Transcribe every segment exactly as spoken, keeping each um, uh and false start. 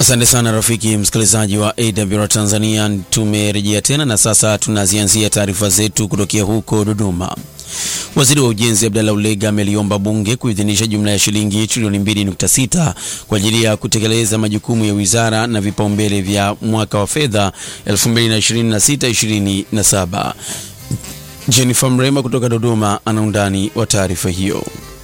Asante sana rafiki msikilizaji wa A W R Tanzania, tumerejea tena na sasa tunazianzia taarifa zetu kutokea huko Dodoma. Waziri wa Ujenzi Abdallah Ulega ameliomba bunge kuidhinisha jumla ya shilingi trilioni mbili nukta sita kwa ajili ya kutekeleza majukumu ya wizara na vipaumbele vya mwaka wa fedha elfu mbili na ishirini na sita ishirini na saba. Jennifer Mrema kutoka Dodoma ana undani wa taarifa hiyo.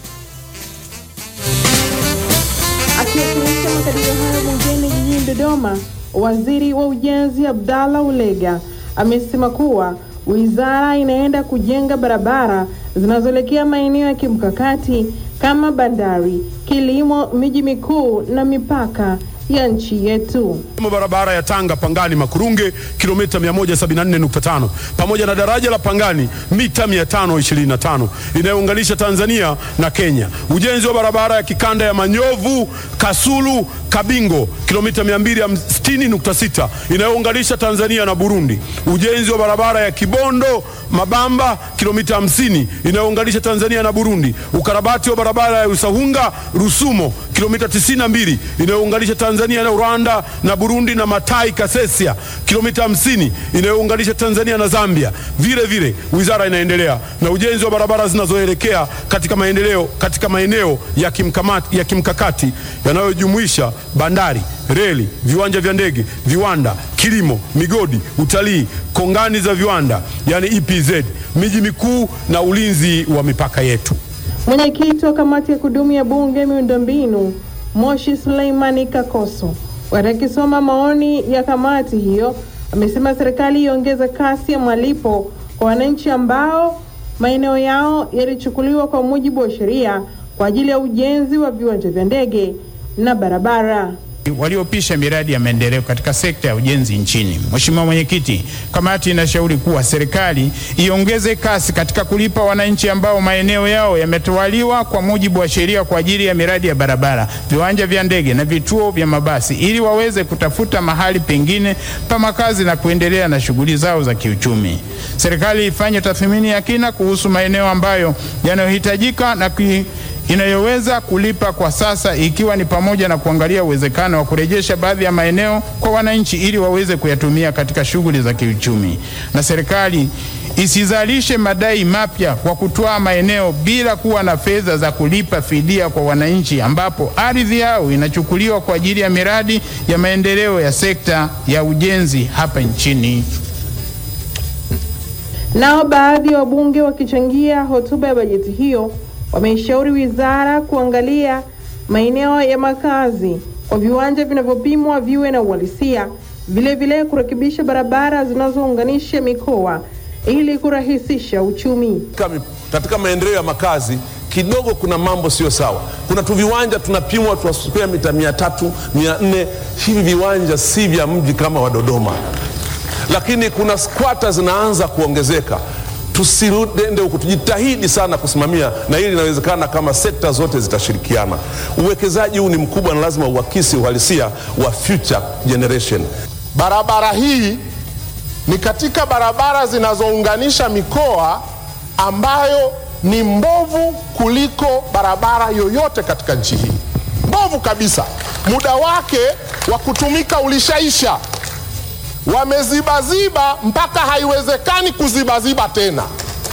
Akiwasilisha makadirio hayo bungeni jijini Dodoma, Waziri wa Ujenzi Abdallah Ulega amesema kuwa wizara inaenda kujenga barabara zinazoelekea maeneo ya kimkakati kama bandari, kilimo, miji mikuu na mipaka ya nchi yetu. Barabara ya Tanga Pangani Makurunge kilomita mia moja sabini na nne nukta tano pamoja na daraja la Pangani mita mia tano ishirini na tano inayounganisha Tanzania na Kenya. Ujenzi wa barabara ya kikanda ya Manyovu Kasulu Kabingo kilomita mia mbili sitini nukta sita inayounganisha Tanzania na Burundi. Ujenzi wa barabara ya Kibondo Mabamba kilomita hamsini inayounganisha Tanzania na Burundi. Ukarabati wa barabara ya Usahunga Rusumo kilomita tisini na mbili inayounganisha Tanzania na Rwanda na Burundi, na Matai Kasesia kilomita hamsini inayounganisha Tanzania na Zambia. Vile vile wizara inaendelea na ujenzi wa barabara zinazoelekea katika maendeleo katika maeneo ya kimkamati ya kimkakati yanayojumuisha bandari, reli, viwanja vya ndege, viwanda, kilimo, migodi, utalii, kongani za viwanda yani E P Z, miji mikuu na ulinzi wa mipaka yetu. Mwenyekiti wa kamati ya kudumu ya bunge miundombinu Moshi Suleimani Kakoso, wakisoma maoni ya kamati hiyo, amesema serikali iongeze kasi ya malipo kwa wananchi ambao maeneo yao yalichukuliwa kwa mujibu wa sheria kwa ajili ya ujenzi wa viwanja vya ndege na barabara. Waliopisha miradi ya maendeleo katika sekta ya ujenzi nchini. Mheshimiwa Mwenyekiti, kamati inashauri kuwa serikali iongeze kasi katika kulipa wananchi ambao maeneo yao yametwaliwa kwa mujibu wa sheria kwa ajili ya miradi ya barabara, viwanja vya ndege na vituo vya mabasi, ili waweze kutafuta mahali pengine pa makazi na kuendelea na shughuli zao za kiuchumi. Serikali ifanye tathmini ya kina kuhusu maeneo ambayo yanayohitajika na kui inayoweza kulipa kwa sasa, ikiwa ni pamoja na kuangalia uwezekano wa kurejesha baadhi ya maeneo kwa wananchi ili waweze kuyatumia katika shughuli za kiuchumi. Na serikali isizalishe madai mapya kwa kutoa maeneo bila kuwa na fedha za kulipa fidia kwa wananchi ambapo ardhi yao inachukuliwa kwa ajili ya miradi ya maendeleo ya sekta ya ujenzi hapa nchini. Nao baadhi ya wabunge wakichangia hotuba ya bajeti hiyo wameshauri wizara kuangalia maeneo ya makazi kwa viwanja vinavyopimwa viwe na uhalisia, vile vile kurekebisha barabara zinazounganisha mikoa ili kurahisisha uchumi. Katika maendeleo ya makazi kidogo kuna mambo sio sawa. Kuna tu viwanja tunapimwa tu square mita mia tatu, mia nne, hivi viwanja si vya mji kama wa Dodoma. Lakini kuna squatters zinaanza kuongezeka. Tusirudi huko, tujitahidi sana kusimamia, na hili linawezekana kama sekta zote zitashirikiana. Uwekezaji huu ni mkubwa na lazima uakisi uhalisia wa future generation. Barabara hii ni katika barabara zinazounganisha mikoa ambayo ni mbovu kuliko barabara yoyote katika nchi hii. Mbovu kabisa. Muda wake wa kutumika ulishaisha. Wamezibaziba mpaka haiwezekani kuzibaziba tena.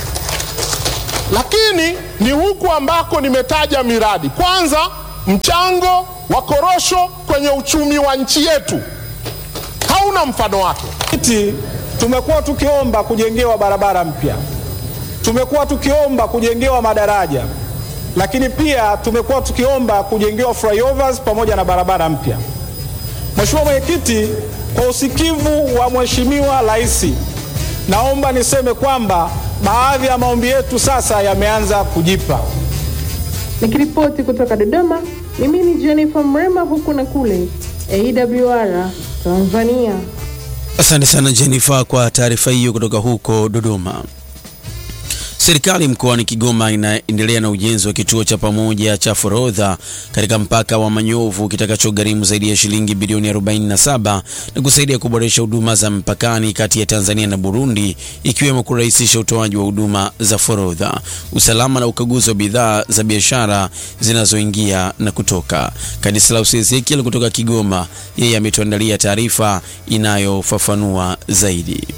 Lakini ni huku ambako nimetaja miradi. Kwanza, mchango wa korosho kwenye uchumi wa nchi yetu hauna mfano wake. Tumekuwa tukiomba kujengewa barabara mpya, tumekuwa tukiomba kujengewa madaraja, lakini pia tumekuwa tukiomba kujengewa flyovers pamoja na barabara mpya. Mheshimiwa Mwenyekiti, kwa usikivu wa Mheshimiwa Rais, naomba niseme kwamba baadhi ya maombi yetu sasa yameanza kujipa. Nikiripoti kutoka Dodoma, mimi ni Jennifer Mrema, huku na kule A W R Tanzania. Asante sana Jennifer kwa taarifa hiyo kutoka huko Dodoma. Serikali mkoani Kigoma inaendelea na ujenzi wa kituo cha pamoja cha forodha katika mpaka wa Manyovu kitakachogharimu zaidi ya shilingi bilioni arobaini na saba na kusaidia kuboresha huduma za mpakani kati ya Tanzania na Burundi, ikiwemo kurahisisha utoaji wa huduma za forodha, usalama na ukaguzi wa bidhaa za biashara zinazoingia na kutoka. Kadislaus Ezekiel kutoka Kigoma, yeye ametuandalia taarifa inayofafanua zaidi.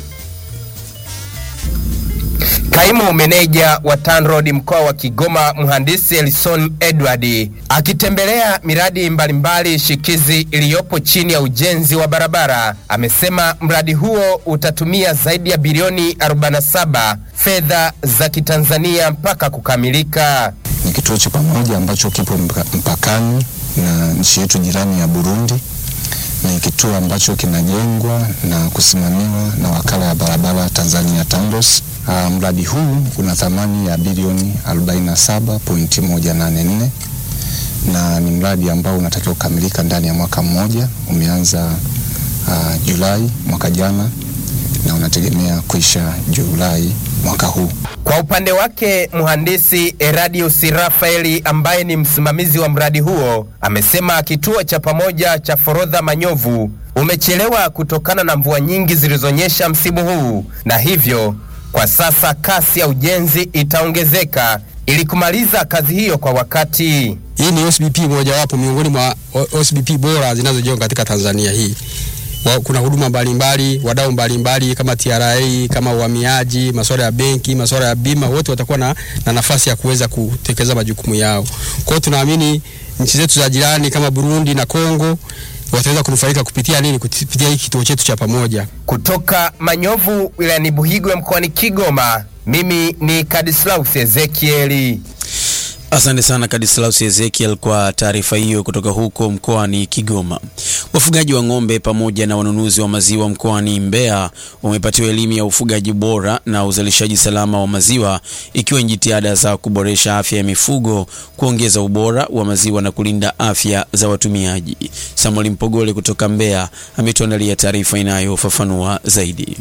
Kaimu meneja wa TANROADS mkoa wa Kigoma, Mhandisi Elson Edward, akitembelea miradi mbalimbali shikizi iliyopo chini ya ujenzi wa barabara, amesema mradi huo utatumia zaidi ya bilioni arobaini na saba fedha za Kitanzania mpaka kukamilika. Ni kituo cha pamoja ambacho kipo mpakani na nchi yetu jirani ya Burundi. Ni kituo ambacho kinajengwa na kusimamiwa na wakala ya barabara Tanzania TANROADS. Uh, mradi huu una thamani ya bilioni arobaini na saba nukta moja nane nne na ni mradi ambao unatakiwa kukamilika ndani ya mwaka mmoja. Umeanza uh, Julai mwaka jana na unategemea kuisha Julai mwaka huu. Kwa upande wake, Mhandisi Eradius Rafaeli ambaye ni msimamizi wa mradi huo amesema kituo cha pamoja cha forodha Manyovu umechelewa kutokana na mvua nyingi zilizonyesha msimu huu, na hivyo kwa sasa kasi ya ujenzi itaongezeka ili kumaliza kazi hiyo kwa wakati. Hii ni O S B P mojawapo miongoni mwa O S B P bora zinazojengwa katika Tanzania hii. Kuna huduma mbalimbali, wadau mbalimbali kama T R A, kama uhamiaji, masuala ya benki, masuala ya bima, wote watakuwa na, na nafasi ya kuweza kutekeleza majukumu yao. Kwa hiyo tunaamini nchi zetu za jirani kama Burundi na Kongo wataweza kunufaika kupitia nini? Kupitia hiki kituo chetu cha pamoja. Kutoka Manyovu wilayani Buhigwe mkoani Kigoma, mimi ni Kadislaus Ezekiel. Asante sana Kadislaus Ezekiel kwa taarifa hiyo kutoka huko mkoani Kigoma. Wafugaji wa ng'ombe pamoja na wanunuzi wa maziwa mkoani Mbeya wamepatiwa elimu ya ufugaji bora na uzalishaji salama wa maziwa, ikiwa jitihada za kuboresha afya ya mifugo, kuongeza ubora wa maziwa na kulinda afya za watumiaji. Samuel Mpogole kutoka Mbeya ametuandalia taarifa inayofafanua zaidi.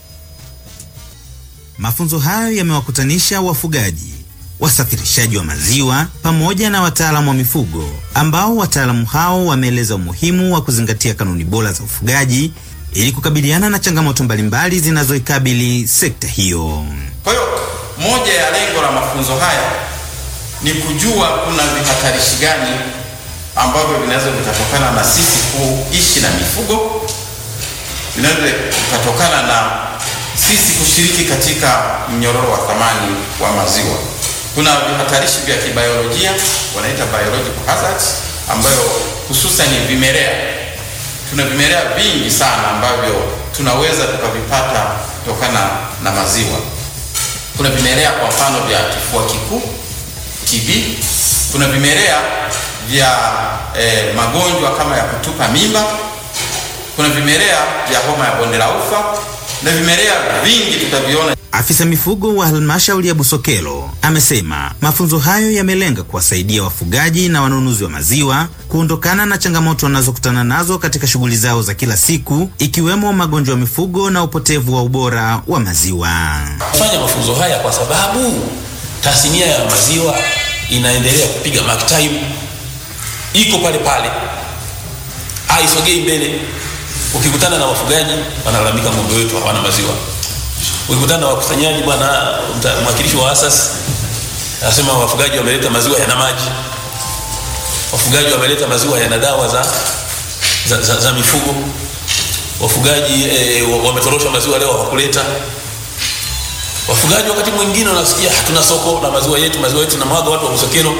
Mafunzo hayo yamewakutanisha wafugaji, wasafirishaji wa maziwa pamoja na wataalamu wa mifugo, ambao wataalamu hao wameeleza umuhimu wa kuzingatia kanuni bora za ufugaji ili kukabiliana na changamoto mbalimbali zinazoikabili sekta hiyo. Kwa hiyo moja ya lengo la mafunzo haya ni kujua kuna vihatarishi gani ambavyo vinaweza vikatokana na sisi kuishi na mifugo, vinaweza vikatokana na sisi kushiriki katika mnyororo wa thamani wa maziwa. Kuna vihatarishi vya kibiolojia wanaita biological hazards, ambayo hususan ni vimelea. Tuna vimelea vingi sana ambavyo tunaweza tukavipata kutokana na maziwa. Kuna vimelea kwa mfano vya kifua kikuu, T B. Kuna vimelea vya eh, magonjwa kama ya kutupa mimba. Kuna vimelea vya homa ya bonde la ufa na vimelea vingi tutaviona. Afisa mifugo wa halmashauri ya Busokelo amesema mafunzo hayo yamelenga kuwasaidia wafugaji na wanunuzi wa maziwa kuondokana na changamoto wanazokutana nazo katika shughuli zao za kila siku, ikiwemo magonjwa ya mifugo na upotevu wa ubora wa maziwa. Fanya mafunzo haya kwa sababu tasnia ya maziwa inaendelea kupiga mark time, iko pale pale, haisogei mbele. Ukikutana na wafugaji wanalalamika ng'ombe wetu hawana maziwa. Ukikutana na wakusanyaji, bwana mwakilishi wa asasi anasema wafugaji wameleta maziwa yana maji, wafugaji wameleta maziwa yana dawa za za, za, za mifugo, wafugaji e, wametorosha maziwa leo hawakuleta. Wafugaji wakati mwingine wanasikia hatuna soko la maziwa yetu, maziwa yetu na mwaga watu wa Busokelo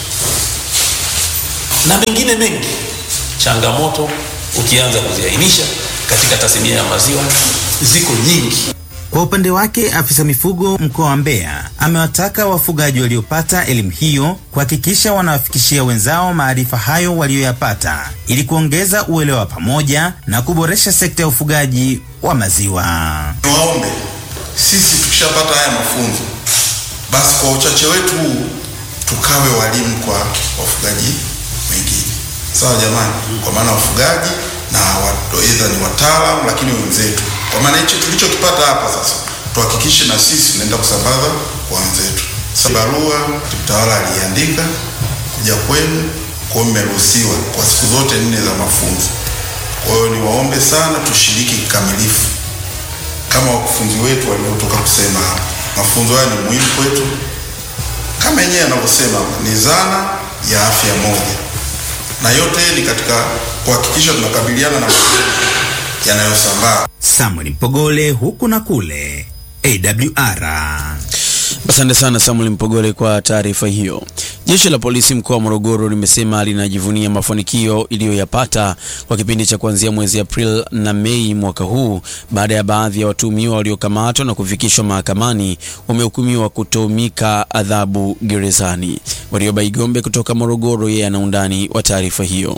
na mengine mengi. Changamoto ukianza kuziainisha katika tasnia ya maziwa ziko nyingi. Kwa upande wake, afisa mifugo mkoa wa Mbeya amewataka wafugaji waliopata elimu hiyo kuhakikisha wanawafikishia wenzao maarifa hayo walioyapata ili kuongeza uelewa pamoja na kuboresha sekta ya ufugaji wa maziwa. Niwaombe, sisi tukishapata haya mafunzo, basi kwa uchache wetu tukawe walimu kwa wafugaji wengine. Sawa jamani? Kwa maana wafugaji na watu aidha ni wataalamu lakini wenzetu. Kwa maana hicho tulichokipata hapa sasa tuhakikishe na sisi tunaenda kusambaza kwa wenzetu. Barua mtawala aliandika kuja kwenu kwa mmeruhusiwa kwa siku zote nne za mafunzo. Kwa hiyo niwaombe sana tushiriki kikamilifu kama wakufunzi wetu waliotoka kusema hapa. Mafunzo haya ni muhimu kwetu, kama yenyewe anavyosema ni zana ya afya moja, na yote ni katika kuhakikisha tunakabiliana na magonjwa yanayosambaa. Samuel Mpogole, huku na kule, A W R. Asante sana Samuel Mpogole kwa taarifa hiyo. Jeshi la polisi mkoa wa Morogoro limesema linajivunia mafanikio iliyoyapata kwa kipindi cha kuanzia mwezi April na Mei mwaka huu baada ya baadhi ya watuhumiwa waliokamatwa na kufikishwa mahakamani wamehukumiwa kutumika adhabu gerezani. Warioba Igombe kutoka Morogoro, yeye ana undani wa taarifa hiyo.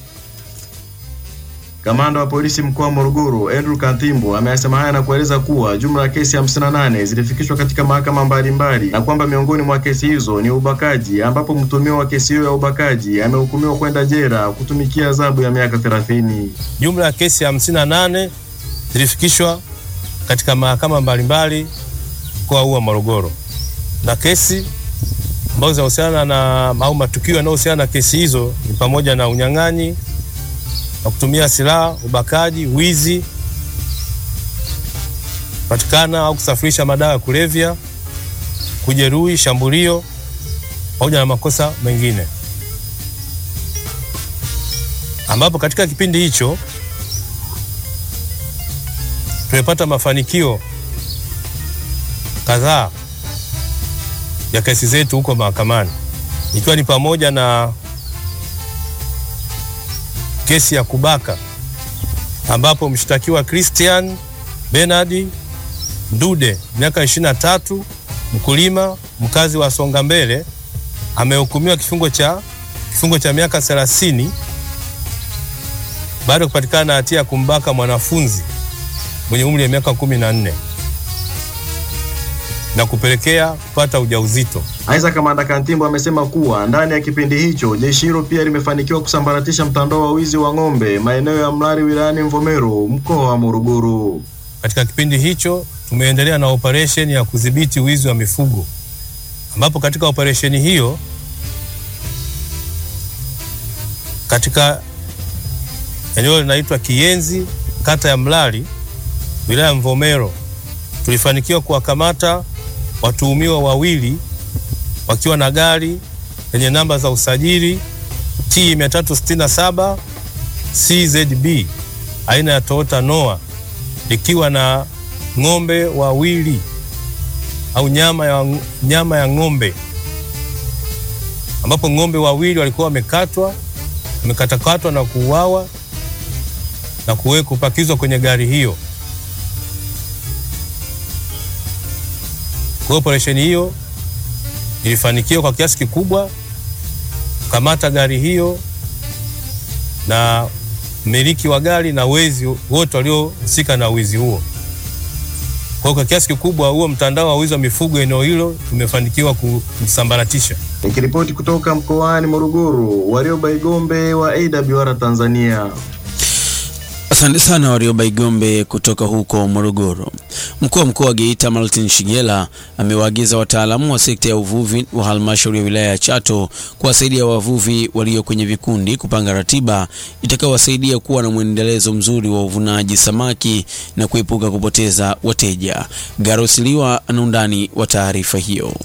Kamanda wa polisi mkoa wa Morogoro Andrew Kantimbo amesema haya na kueleza kuwa jumla ya kesi hamsini na nane zilifikishwa katika mahakama mbalimbali na kwamba miongoni mwa kesi hizo ni ubakaji, ambapo mtuhumiwa wa kesi hiyo ya ubakaji amehukumiwa kwenda jela kutumikia adhabu ya miaka thelathini. Jumla ya kesi hamsini na nane zilifikishwa katika mahakama mbalimbali mkoa huu wa Morogoro, na kesi ambazo zinahusiana na au matukio yanayohusiana na kesi hizo ni pamoja na unyang'anyi na kutumia silaha, ubakaji, wizi, patikana au kusafirisha madawa ya kulevya, kujeruhi, shambulio, pamoja na makosa mengine. Ambapo katika kipindi hicho tumepata mafanikio kadhaa ya kesi zetu huko mahakamani, ikiwa ni pamoja na kesi ya kubaka ambapo mshtakiwa Christian Bernard Ndude, miaka ishirini na tatu, mkulima mkazi wa Songa Mbele, amehukumiwa kifungo cha kifungo cha miaka thelathini baada ya kupatikana na hatia ya kumbaka mwanafunzi mwenye umri wa miaka kumi na nne na kupelekea kupata ujauzito. Aidha, Kamanda Kantimbo amesema kuwa ndani ya kipindi hicho jeshi hilo pia limefanikiwa kusambaratisha mtandao wa wizi wa ng'ombe maeneo ya Mlali wilayani Mvomero mkoa wa Morogoro. Katika kipindi hicho tumeendelea na operation ya kudhibiti wizi wa mifugo, ambapo katika operation hiyo katika eneo linaloitwa Kiyenzi, kata ya Mlali, wilaya ya Mvomero, tulifanikiwa kuwakamata watuhumiwa wawili wakiwa na gari lenye namba za usajili T mia tatu sitini na saba C Z B aina ya Toyota Noah, likiwa na ng'ombe wawili au nyama ya, nyama ya ng'ombe, ambapo ng'ombe wawili walikuwa wamekatwa wamekatakatwa na kuuawa na kuwekwa kupakizwa kwenye gari hiyo. Kwa operation hiyo ilifanikiwa kwa kiasi kikubwa kukamata gari hiyo na mmiliki wa gari na wezi wote waliohusika na wizi huo. Kwa kwa kiasi kikubwa huo mtandao wa wizi wa mifugo eneo hilo tumefanikiwa kusambaratisha. Nikiripoti kutoka mkoani Morogoro, Warioba Igombe wa A W R Tanzania. Asante sana Warioba Igombe kutoka huko Morogoro. Mkuu wa mkoa wa Geita Martin Shigela amewaagiza wataalamu wa sekta ya uvuvi wa halmashauri ya wilaya ya Chato kuwasaidia wavuvi walio kwenye vikundi kupanga ratiba itakayowasaidia kuwa na mwendelezo mzuri wa uvunaji samaki na kuepuka kupoteza wateja. Garosiliwa ana undani wa taarifa hiyo.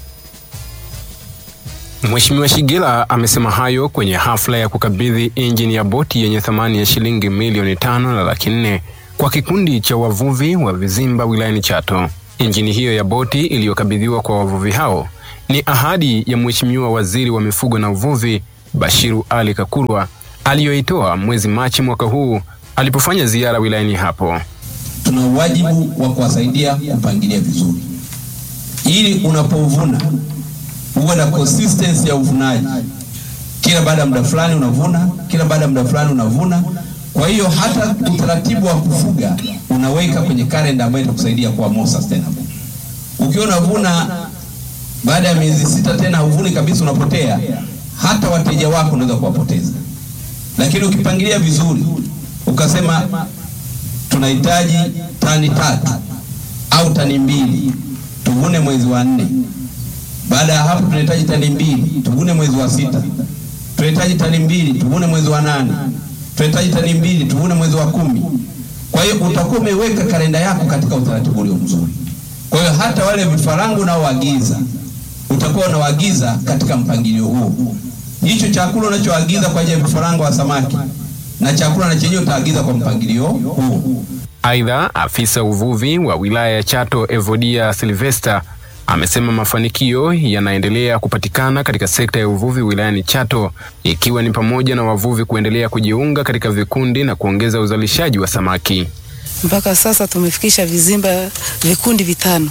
Mheshimiwa Shigela amesema hayo kwenye hafla ya kukabidhi injini ya boti yenye thamani ya shilingi milioni tano na laki nne kwa kikundi cha wavuvi wa Vizimba wilayani Chato. Injini hiyo ya boti iliyokabidhiwa kwa wavuvi hao ni ahadi ya Mheshimiwa Waziri wa Mifugo na Uvuvi Bashiru Ali Kakurwa aliyoitoa mwezi Machi mwaka huu alipofanya ziara wilayani hapo. Tuna wajibu wa kuwasaidia kupangilia vizuri ili unapovuna uwe na consistency ya uvunaji. Kila baada ya muda fulani unavuna, kila baada ya muda fulani unavuna. Kwa hiyo hata utaratibu wa kufuga unaweka kwenye kalenda ambayo itakusaidia kuwa more sustainable. Ukiwa unavuna baada ya miezi sita tena huvuni kabisa, unapotea, hata wateja wako unaweza kuwapoteza. Lakini ukipangilia vizuri ukasema tunahitaji tani tatu au tani mbili tuvune mwezi wa nne. Baada ya hapo tunahitaji tani mbili tuvune mwezi wa sita. Tunahitaji tani mbili tuvune mwezi wa nane. Tunahitaji tani mbili tuvune mwezi wa kumi. Kwa hiyo utakuwa umeweka kalenda yako katika utaratibu ulio mzuri. Kwa hiyo hata wale vifaranga unaoagiza utakuwa unaagiza katika mpangilio huu. Hicho chakula unachoagiza kwa ajili ya vifaranga wa samaki na chakula na chenyewe utaagiza kwa mpangilio huu. Aidha, afisa uvuvi wa wilaya ya Chato Evodia Sylvester amesema mafanikio yanaendelea kupatikana katika sekta ya uvuvi wilayani Chato, ikiwa ni pamoja na wavuvi kuendelea kujiunga katika vikundi na kuongeza uzalishaji wa samaki. Mpaka sasa tumefikisha vizimba vikundi vitano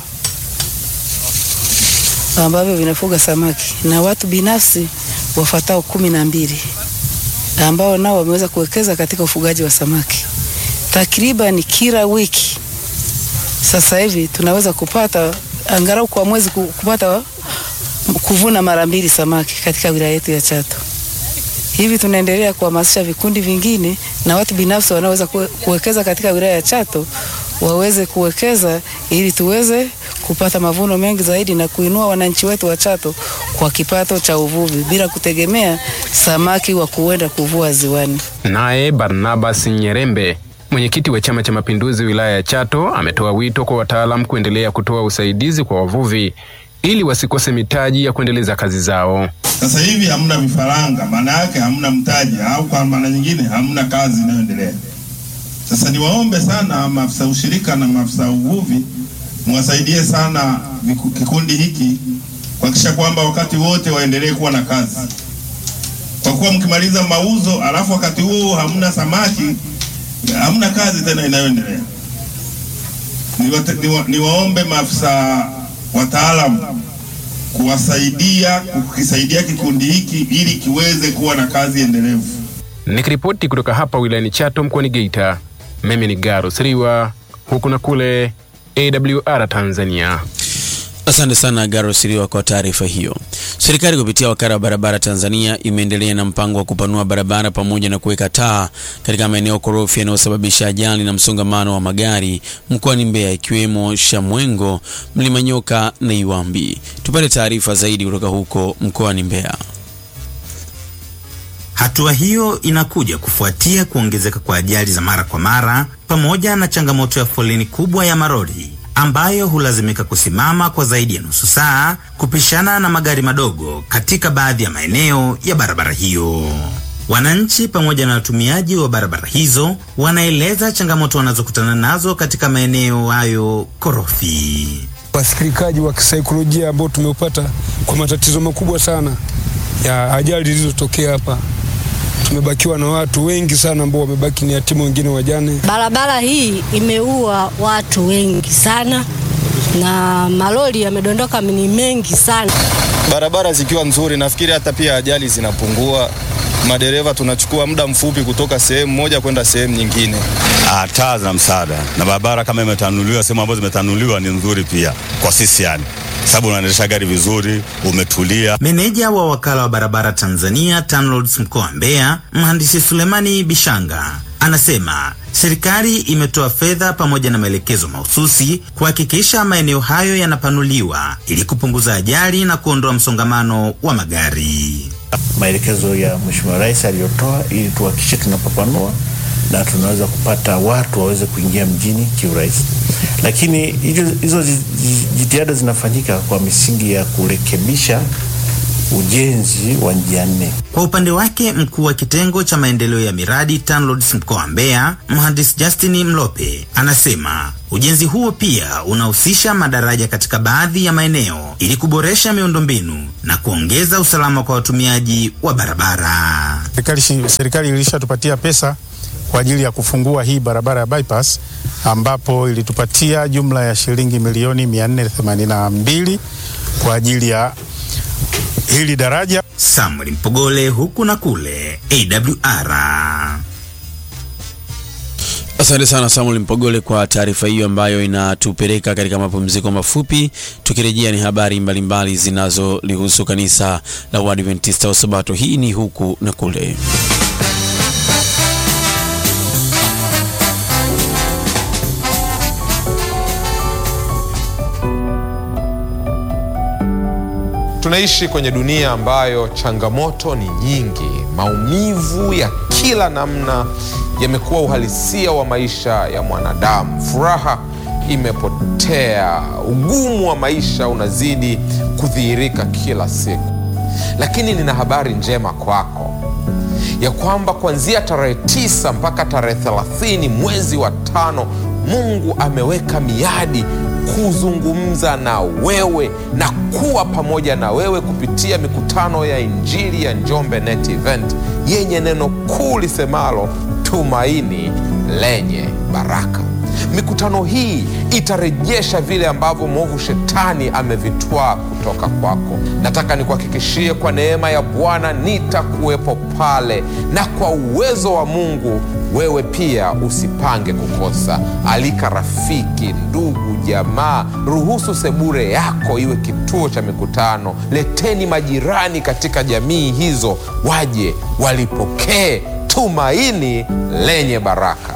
ambavyo vinafuga samaki na watu binafsi wafatao kumi na mbili ambao nao wameweza kuwekeza katika ufugaji wa samaki. Takriban kila wiki sasa hivi tunaweza kupata angalau kwa mwezi kupata kuvuna mara mbili samaki katika wilaya yetu ya Chato. Hivi tunaendelea kuhamasisha vikundi vingine na watu binafsi wanaweza kuwekeza katika wilaya ya Chato waweze kuwekeza ili tuweze kupata mavuno mengi zaidi na kuinua wananchi wetu wa Chato kwa kipato cha uvuvi bila kutegemea samaki wa kuenda kuvua ziwani. Naye Barnabas Nyerembe, mwenyekiti wa Chama cha Mapinduzi wilaya ya Chato, ametoa wito kwa wataalamu kuendelea kutoa usaidizi kwa wavuvi ili wasikose mitaji ya kuendeleza kazi zao. Sasa hivi hamna vifaranga, maana yake hamna mtaji, au kwa maana nyingine hamna kazi inayoendelea. Sasa niwaombe sana maafisa ushirika na maafisa uvuvi mwasaidie sana kikundi hiki kuhakikisha kwamba wakati wote waendelee kuwa na kazi. Kwa kuwa mkimaliza mauzo alafu wakati huo hamna samaki, hamna kazi tena inayoendelea. Niwa, niwaombe maafisa wataalamu kuwasaidia kukisaidia kikundi hiki ili kiweze kuwa na kazi endelevu. Nikiripoti kutoka hapa wilayani Chato mkoani Geita, mimi ni Garo Siriwa, huku na kule A W R Tanzania. Asante sana Garo Siriwa kwa taarifa hiyo. Serikali kupitia wakala wa barabara Tanzania imeendelea na mpango wa kupanua barabara pamoja na kuweka taa katika maeneo korofi yanayosababisha ajali na msongamano wa magari mkoani Mbeya, ikiwemo Shamwengo, Mlima Nyoka na Iwambi. Tupate taarifa zaidi kutoka huko mkoani Mbeya. Hatua hiyo inakuja kufuatia kuongezeka kwa ajali za mara kwa mara pamoja na changamoto ya foleni kubwa ya maroli ambayo hulazimika kusimama kwa zaidi ya nusu saa kupishana na magari madogo katika baadhi ya maeneo ya barabara hiyo. Wananchi pamoja na watumiaji wa barabara hizo wanaeleza changamoto wanazokutana nazo katika maeneo hayo korofi. Wasikilikaji wa kisaikolojia ambao tumeupata kwa matatizo makubwa sana ya ajali zilizotokea hapa. Tumebakiwa na watu wengi sana ambao wamebaki ni yatima, wengine wajane. Barabara hii imeua watu wengi sana na malori yamedondoka ni mengi sana. Barabara zikiwa nzuri nafikiri hata pia ajali zinapungua. Madereva tunachukua muda mfupi kutoka sehemu moja kwenda sehemu nyingine. Ah, taa za msaada na barabara kama imetanuliwa, sehemu ambazo zimetanuliwa ni nzuri pia kwa sisi, yani sababu unaendesha gari vizuri, umetulia. Meneja wa wakala wa barabara Tanzania TANROADS mkoa wa Mbeya, Mhandisi Sulemani Bishanga, anasema serikali imetoa fedha pamoja na maelekezo mahususi kuhakikisha maeneo hayo yanapanuliwa ili kupunguza ajali na kuondoa msongamano wa magari. Maelekezo ya Mheshimiwa Rais aliyotoa ili tuhakikishe tunapapanua na tunaweza kupata watu waweze kuingia mjini kiurahisi. Lakini hizo hizo jitihada zinafanyika kwa misingi ya kurekebisha ujenzi wa njia nne. Kwa upande wake, mkuu wa kitengo cha maendeleo ya miradi TANROADS mkoa wa Mbeya, Mhandisi Justin Mlope, anasema ujenzi huo pia unahusisha madaraja katika baadhi ya maeneo ili kuboresha miundombinu na kuongeza usalama kwa watumiaji wa barabara. Serikali serikali ilishatupatia pesa kwa ajili ya kufungua hii barabara ya bypass, ambapo ilitupatia jumla ya shilingi milioni mia nne themanini na mbili kwa ajili ya hili daraja. Samuel Mpogole, huku na kule A W R. Asante sana Samuel Mpogole kwa taarifa hiyo ambayo inatupeleka katika mapumziko mafupi. Tukirejea ni habari mbalimbali zinazolihusu kanisa la Waadventista wa Sabato. Hii ni huku na kule. Tunaishi kwenye dunia ambayo changamoto ni nyingi. Maumivu ya kila namna yamekuwa uhalisia wa maisha ya mwanadamu. Furaha imepotea, ugumu wa maisha unazidi kudhihirika kila siku. Lakini nina habari njema kwako, ya kwamba kuanzia tarehe tisa mpaka tarehe thelathini mwezi wa tano, Mungu ameweka miadi kuzungumza na wewe na kuwa pamoja na wewe kupitia mikutano ya Injili ya Njombe Net Event yenye neno kuu lisemalo tumaini lenye baraka. Mikutano hii itarejesha vile ambavyo mwovu shetani amevitwaa kutoka kwako. Nataka nikuhakikishie kwa neema ya Bwana nitakuwepo pale, na kwa uwezo wa Mungu wewe pia usipange kukosa. Alika rafiki, ndugu, jamaa. Ruhusu sebure yako iwe kituo cha mikutano. Leteni majirani katika jamii hizo, waje walipokee tumaini lenye baraka.